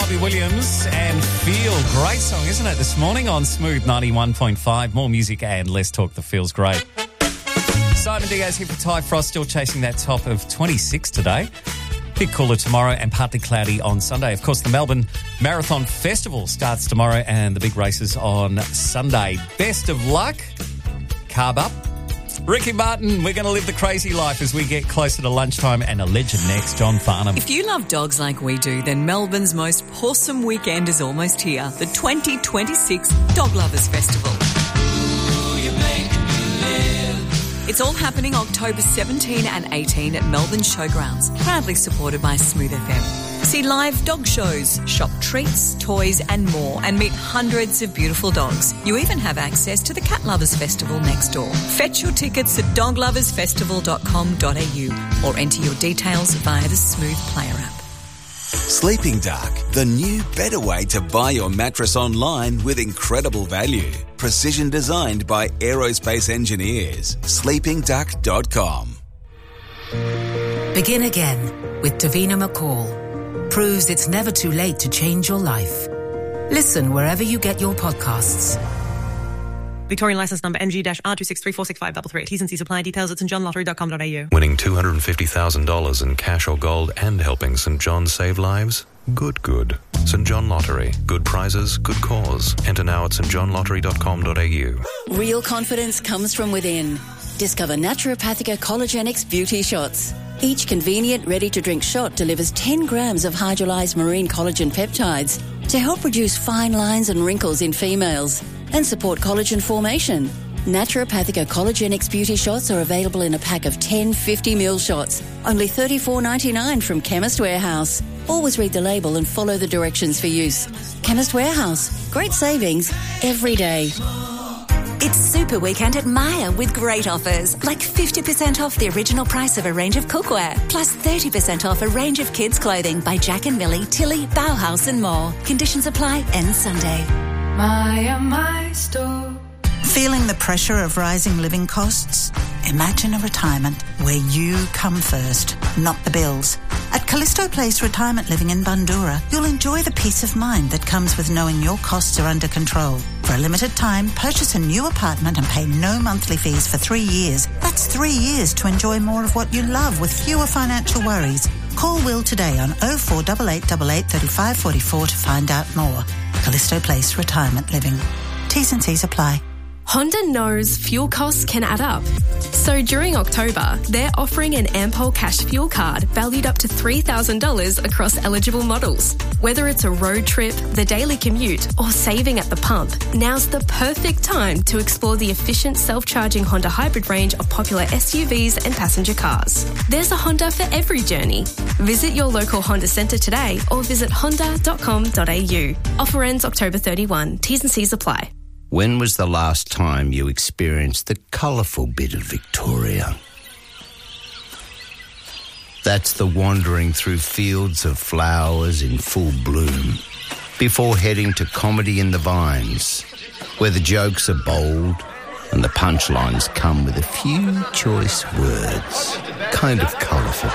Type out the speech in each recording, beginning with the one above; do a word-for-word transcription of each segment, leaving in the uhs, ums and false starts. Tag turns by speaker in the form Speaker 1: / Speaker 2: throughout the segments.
Speaker 1: Robbie Williams and Feel. Great song, isn't it, this morning on Smooth ninety-one point five. More music and less talk that feels great. Simon Diaz here for Ty Frost, still chasing that top of twenty-six today. Bit cooler tomorrow and partly cloudy on Sunday. Of course, the Melbourne Marathon Festival starts tomorrow and the big races on Sunday. Best of luck. Carb up. Ricky Martin, we're going to live the crazy life as we get closer to lunchtime, and a legend next, John Farnham.
Speaker 2: If you love dogs like we do, then Melbourne's most awesome weekend is almost here. The twenty twenty-six Dog Lovers Festival. Ooh, you make me live. It's all happening October seventeenth and eighteenth at Melbourne Showgrounds, proudly supported by Smooth F M. See live dog shows, shop treats, toys and more, and meet hundreds of beautiful dogs. You even have access to the Cat Lovers Festival next door. Fetch your tickets at dog lovers festival dot com dot a u or enter your details via the Smooth Player app.
Speaker 3: Sleeping Dark, the new, better way to buy your mattress online with incredible value. Precision designed by aerospace engineers. sleeping duck dot com.
Speaker 4: Begin again with Davina McCall. Proves it's never too late to change your life. Listen wherever you get your podcasts.
Speaker 5: Victorian licence number M G R two six three four six five three three. T's and C's apply. Details at st john lottery dot com dot a u.
Speaker 6: Winning two hundred fifty thousand dollars in cash or gold and helping St John save lives? Good, good. St John Lottery. Good prizes, good cause. Enter now at st john lottery dot com dot a u.
Speaker 7: Real confidence comes from within. Discover Naturopathica Collagenix Beauty Shots. Each convenient, ready-to-drink shot delivers ten grams of hydrolyzed marine collagen peptides to help reduce fine lines and wrinkles in females and support collagen formation. Naturopathica Collagenix Beauty Shots are available in a pack of ten fifty milliliter shots, only thirty-four ninety-nine from Chemist Warehouse. Always read the label and follow the directions for use. Chemist Warehouse. Great savings every day.
Speaker 8: It's Super Weekend at Myer with great offers, like fifty percent off the original price of a range of cookware, plus thirty percent off a range of kids' clothing by Jack and Millie, Tilly, Bauhaus and more. Conditions apply, end Sunday.
Speaker 9: Myer, my store.
Speaker 10: Feeling the pressure of rising living costs? Imagine a retirement where you come first, not the bills. At Callisto Place Retirement Living in Bundoora, you'll enjoy the peace of mind that comes with knowing your costs are under control. For a limited time, purchase a new apartment and pay no monthly fees for three years. That's three years to enjoy more of what you love with fewer financial worries. Call Will today on oh four eight eight eight eight, three five four four to find out more. Callisto Place Retirement Living. T's and C's apply.
Speaker 11: Honda knows fuel costs can add up. So during October, they're offering an Ampol Cash fuel card valued up to three thousand dollars across eligible models. Whether it's a road trip, the daily commute, or saving at the pump, now's the perfect time to explore the efficient self-charging Honda hybrid range of popular S U Vs and passenger cars. There's a Honda for every journey. Visit your local Honda centre today or visit honda dot com dot a u. Offer ends October thirty-first. T's and C's apply.
Speaker 12: When was the last time you experienced the colourful bit of Victoria? That's the wandering through fields of flowers in full bloom before heading to Comedy in the Vines, where the jokes are bold and the punchlines come with a few choice words, kind of colourful.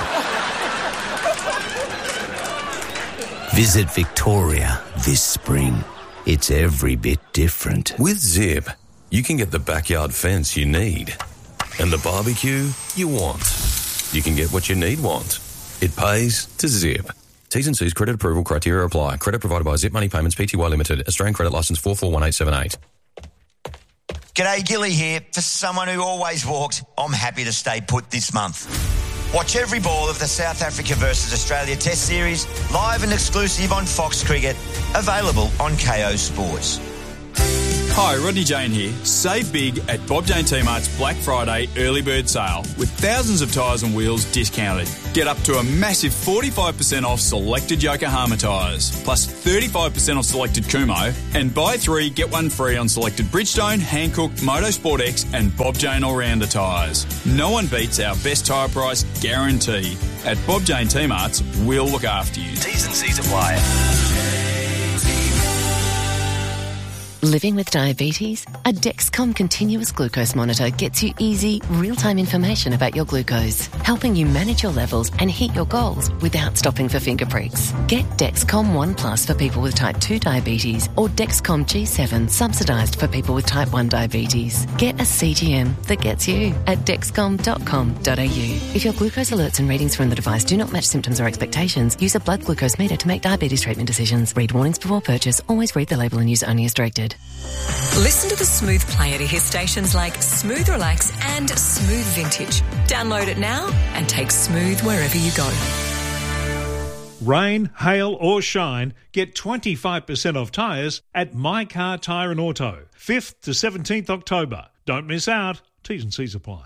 Speaker 12: Visit Victoria this spring. It's every bit different.
Speaker 13: With Zip, you can get the backyard fence you need and the barbecue you want. You can get what you need want. It pays to Zip. T's and C's credit approval criteria apply. Credit provided by Zip Money Payments Pty Limited. Australian credit licence four four one eight seven eight.
Speaker 14: G'day, Gilly here. For someone who always walked, I'm happy to stay put this month. Watch every ball of the South Africa versus Australia Test Series, live and exclusive on Fox Cricket, available on K O Sports.
Speaker 15: Hi, Rodney Jane here. Save big at Bob Jane T-Mart's Black Friday early bird sale with thousands of tyres and wheels discounted. Get up to a massive forty-five percent off selected Yokohama tyres, plus thirty-five percent off selected Kumho, and buy three, get one free on selected Bridgestone, Hankook, Motorsport X and Bob Jane All-Rounder tyres. No one beats our best tyre price guarantee. At Bob Jane T-Mart's, we'll look after you.
Speaker 16: T's and C's apply. Living with diabetes? A Dexcom continuous glucose monitor gets you easy, real-time information about your glucose, helping you manage your levels and hit your goals without stopping for finger pricks. Get Dexcom One Plus for people with type two diabetes or Dexcom G seven subsidised for people with type one diabetes. Get a C G M that gets you at dexcom dot com dot a u. If your glucose alerts and readings from the device do not match symptoms or expectations, use a blood glucose meter to make diabetes treatment decisions. Read warnings before purchase. Always read the label and use only as directed.
Speaker 2: Listen to the Smooth Player to hear stations like Smooth Relax and Smooth Vintage. Download it now and take Smooth wherever you go.
Speaker 17: Rain, hail or shine, get twenty-five percent off tyres at My Car Tyre and Auto. fifth to seventeenth October. Don't miss out. T's and C's apply.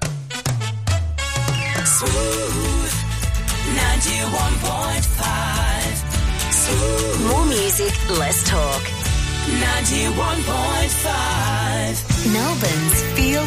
Speaker 18: Smooth ninety-one point five. Smooth.
Speaker 8: More music, less talk.
Speaker 18: ninety-one point five.
Speaker 8: Melbourne's Feel